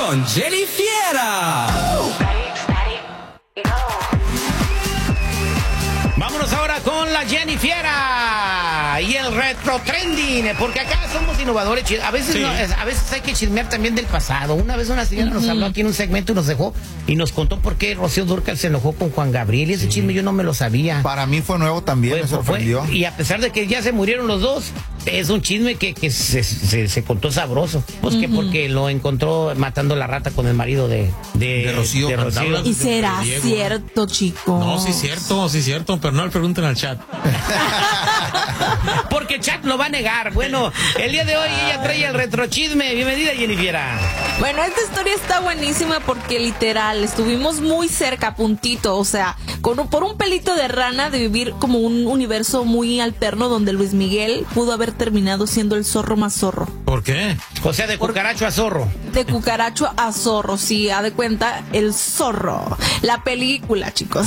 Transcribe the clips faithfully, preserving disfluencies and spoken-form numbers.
con Jenny Fiera. Vámonos ahora con la Jenny Fiera y el retro trending, porque acá somos innovadores. A veces, sí. no, a veces hay que chismear también del pasado. Una vez una señora uh-huh. nos habló aquí en un segmento y nos dejó y nos contó por qué Rocío Dúrcal se enojó con Juan Gabriel, y ese sí. chisme yo no me lo sabía. Para mí fue nuevo también, fue, me sorprendió. Fue, y a pesar de que ya se murieron los dos, es un chisme que, que se, se, se contó sabroso. Pues uh-huh. que porque lo encontró matando la rata con el marido de, de, de Rocío. De Rocío. ¿Y será cierto, chicos? No, sí es cierto, sí es cierto, pero no le pregunten al chat. Porque el chat lo va a negar. Bueno, el día de hoy ella trae el retrochisme. Bienvenida, Jenny Fiera. Bueno, esta historia está buenísima porque literal estuvimos muy cerca, puntito, o sea, con un, por un pelito de rana de vivir como un universo muy alterno donde Luis Miguel pudo haber terminado siendo el zorro más zorro. ¿Por qué? O sea, de cucaracho a zorro. De cucaracho a zorro, sí, haz de cuenta, el zorro. La película, chicos.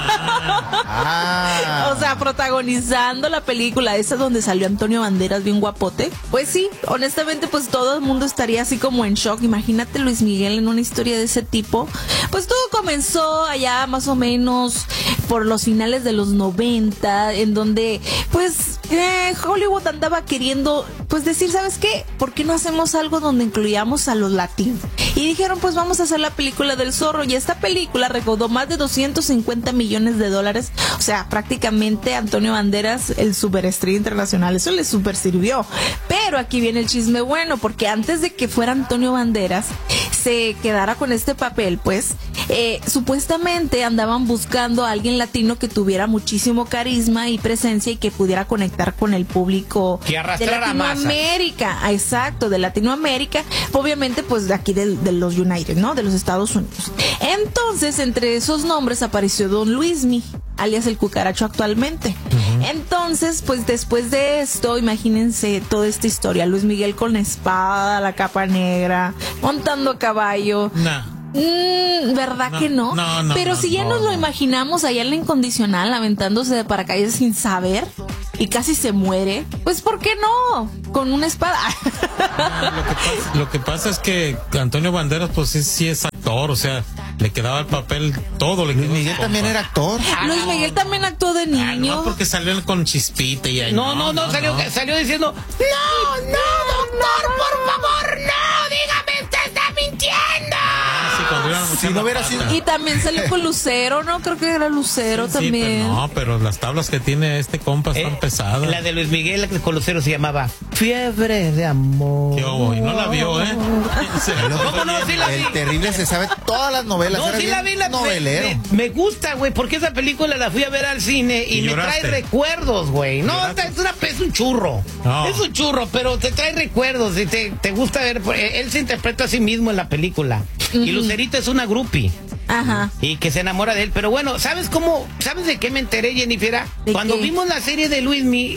Ah. O sea, protagonizando la película esa donde salió Antonio Banderas bien guapote. Pues sí, honestamente, pues todo el mundo estaría así como en shock. Imagínate Luis Miguel en una historia de ese tipo. Pues todo comenzó allá más o menos por los finales de los noventa, en donde pues eh, Hollywood andaba queriendo pues decir, ¿sabes qué? ¿Por qué no hacemos algo donde incluyamos a los latinos? Y dijeron, pues vamos a hacer la película del zorro, y esta película recaudó más de doscientos cincuenta millones de dólares. O sea, prácticamente Antonio Banderas, el superestrella internacional, eso le super sirvió. Pero aquí viene el chisme bueno, porque antes de que fuera Antonio Banderas se quedara con este papel, pues eh, supuestamente andaban buscando a alguien latino que tuviera muchísimo carisma y presencia y que pudiera conectar con el público que arrastrara de Latinoamérica. Masa. Exacto, de Latinoamérica, obviamente pues de aquí de, de los United, ¿no? De los Estados Unidos. Entonces, entre esos nombres apareció Don Luismi, alias el cucaracho actualmente. Uh-huh. Entonces, pues después de esto, imagínense toda esta historia, Luis Miguel con la espada, la capa negra, montando a caballo. No. Mm, ¿Verdad no, que no? no, no Pero no, si ya no, nos no. lo imaginamos allá en la Incondicional, aventándose de paracaídas sin saber y casi se muere, pues ¿por qué no? Con una espada. No, lo, que pasa, lo que pasa es que Antonio Banderas pues sí, sí es actor, o sea, le quedaba el papel todo. Le Luis Miguel también era actor. Ah, Luis Miguel también actuó de niño. Ah, no, porque salió con Chispita y ahí. No, no, no, no, salió, no. salió diciendo, no, no, doctor, por favor, no, dígame, usted está mintiendo. Ah, sí, cuando iban si no hubiera sido... Y también salió con Lucero, ¿no? Creo que era Lucero sí, también. Sí, pero no, pero las tablas que tiene este compa están eh, pesadas. La de Luis Miguel, la con Lucero se llamaba Fiebre de Amor. ¿Qué hubo? Y no la vio, ¿eh? ¿Cómo no? Sí la vi. El terrible se sabe todas las novelas. No, sí la vi, la novelero. Me, me, me gusta, güey, porque esa película la fui a ver al cine y, y me trae recuerdos, güey. No, es, una, es un churro. No. Es un churro, pero te trae recuerdos y te, te gusta ver. Él se interpreta a sí mismo en la película. Uh-huh. Y Lucerito es una groupie. Ajá. Y que se enamora de él. Pero bueno, ¿sabes cómo? ¿Sabes de qué me enteré, Jennifer? Cuando qué? vimos la serie de Luismi,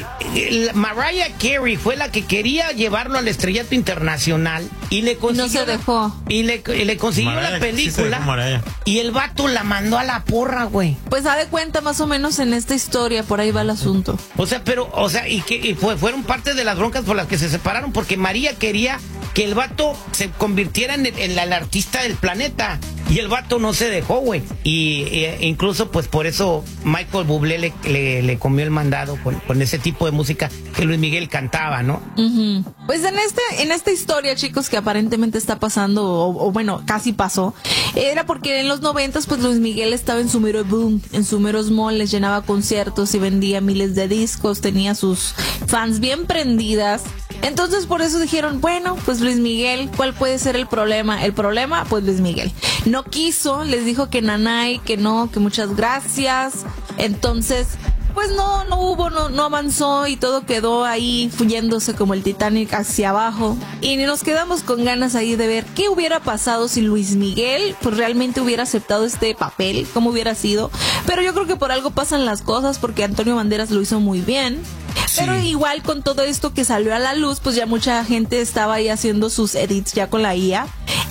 Mariah Carey fue la que quería llevarlo al estrellato internacional y le consiguió. No se dejó. Y le, y le consiguió Mariah, la película. Sí, y el vato la mandó a la porra, güey. Pues da de cuenta más o menos en esta historia, por ahí va el asunto. O sea, pero, o sea, y que y fue, fueron parte de las broncas por las que se separaron, porque María quería que el vato se convirtiera en el, en el artista del planeta. Y el vato no se dejó, güey. Y e, incluso, pues por eso Michael Bublé le, le, le comió el mandado con, con ese tipo de música que Luis Miguel cantaba, ¿no? Uh-huh. Pues en este, en esta historia, chicos, que aparentemente está pasando, o, o bueno, casi pasó, era porque en los noventas, pues Luis Miguel estaba en su mero boom, en su mero small, les llenaba conciertos y vendía miles de discos, tenía sus fans bien prendidas. Entonces por eso dijeron, bueno, pues Luis Miguel, ¿cuál puede ser el problema? El problema, pues Luis Miguel no quiso, les dijo que nanay, que no, que muchas gracias. Entonces, pues no, no hubo, no, no avanzó y todo quedó ahí yéndose como el Titanic hacia abajo. Y nos quedamos con ganas ahí de ver qué hubiera pasado si Luis Miguel pues realmente hubiera aceptado este papel, cómo hubiera sido. Pero yo creo que por algo pasan las cosas, porque Antonio Banderas lo hizo muy bien. Sí. Pero igual con todo esto que salió a la luz, pues ya mucha gente estaba ahí haciendo sus edits ya con la I A.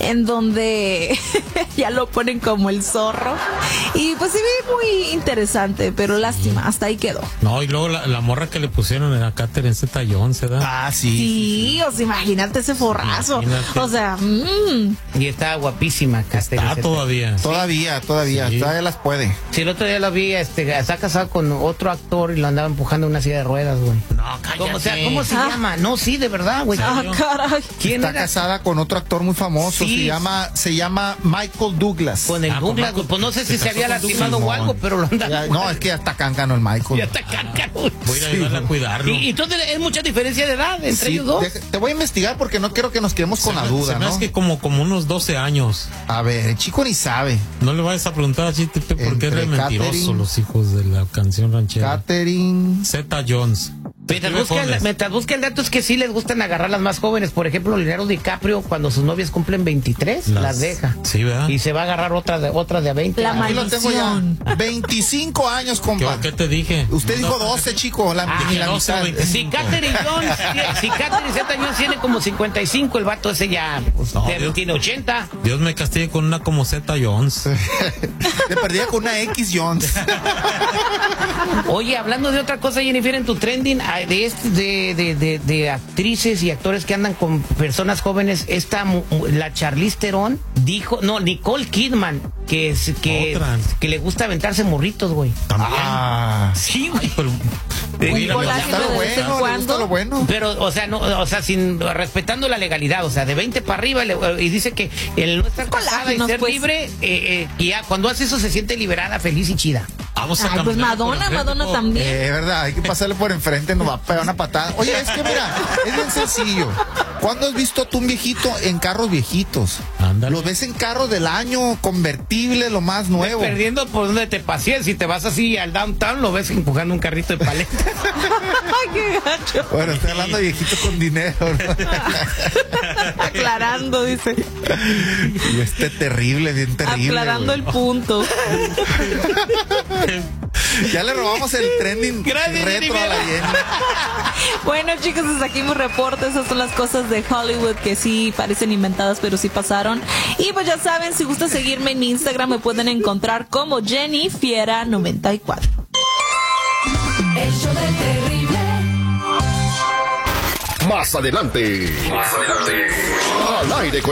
en donde ya lo ponen como el zorro. Y pues se ve muy interesante, pero lástima, hasta ahí quedó. No, y luego la, la morra que le pusieron en a Catherine Zeta-Jones, ¿verdad? Ah, sí. Sí, o sea, imagínate ese forrazo. Imagínate. O sea, mmm. Y está guapísima, Catherine Está Zeta. todavía. Todavía, todavía, Sí. todavía las puede. Sí, el otro día lo vi, este, está casado con otro actor y lo andaba empujando en una silla de ruedas, güey. No, cállate. ¿Cómo, o sea, ¿cómo se Ah. llama? No, sí, de verdad, güey. Ah, caray. ¿Quién Está era? casada con otro actor muy famoso, Sí. se llama, se llama Michael Douglas. Con el Ah, Douglas, con Michael- pues no sé si se se casó había con lastimado Douglas. o algo, pero lo Ya, andaba. no, es que ya está cáncano el Michael. Ya está cáncaro, güey. Voy a ir a ayudarle a cuidarlo. Y, y entonces es mucha diferencia de edad entre Sí, ellos dos. deja- te voy a investigar porque no quiero que nos quedemos con Se la me- duda, se me ¿no? hace que como, como unos doce años. A ver, el chico ni sabe. No le vayas a preguntar a Chiste porque Entre es re mentiroso Catherine- los hijos de la canción ranchera. Catherine. Zeta-Jones. Mientras Escribe busca, el, jóvenes. mientras busca el dato es que sí les gustan agarrar las más jóvenes. Por ejemplo, Leonardo DiCaprio, cuando sus novias cumplen veintitrés, las, Las- deja. Sí, ¿verdad? Y se va a agarrar otra de, otra de a veinte. La Ah, Aquí lo tengo ya. maldición. veinticinco años, ¿Qué, compa. ¿Qué te dije? Usted dijo No, doce, chico. La, Ah, ni la doce, mitad. veinte. Si Catherine Jones, si Catherine Zeta-Jones tiene como cincuenta y cinco, el vato ese ya pues, No, tiene- Dios- tiene ochenta. Dios me castigue con una como Zeta-Jones. Te perdía con una X Jones. Oye, hablando de otra cosa, Jennifer, en tu trending, ah, de, este- de, de, de, de actrices y actores que andan con personas jóvenes, esta, mu- mu- la Charlize Theron dijo, no, Nicole Kidman, que, es, que, Otra. que le gusta aventarse morritos, güey. Ah. Sí, güey. Pero, Mira, Le colágeno gusta lo de vez en bueno, le gusta cuando. lo bueno. Pero, o sea, no, o sea, sin respetando la legalidad, o sea, de veinte para arriba, le- y dice que el no estar casada y Colágenos, ser pues. libre, eh, eh, y ya cuando hace eso se siente liberada, feliz y chida. vamos a Ay, pues caminar por Madonna, enfrente, Madonna po. también. Eh, verdad, hay que pasarle por enfrente, nos va a pegar una patada. Oye, es que mira, es bien sencillo. ¿Cuándo has visto tú un viejito en carros viejitos? Ándale. Los ves en carros del año, convertible, lo más nuevo. Perdiendo por donde te pasees, si te vas así al downtown, lo ves empujando un carrito de paleta. Ay, qué gacho. Bueno, estoy hablando de viejitos con dinero, ¿no? Aclarando, dice. Y este terrible, bien terrible. Aclarando güey. el punto. Ya le robamos el trending Gracias, retro a la Jennifer. Jenny. Bueno, chicos, hasta aquí mi reporte. Esas son las cosas de Hollywood que sí parecen inventadas, pero sí pasaron. Y pues ya saben, si gusta seguirme en mi Instagram, me pueden encontrar como Jenny Fiera noventa y cuatro. El show del terrible. Más adelante. Más adelante. Al aire con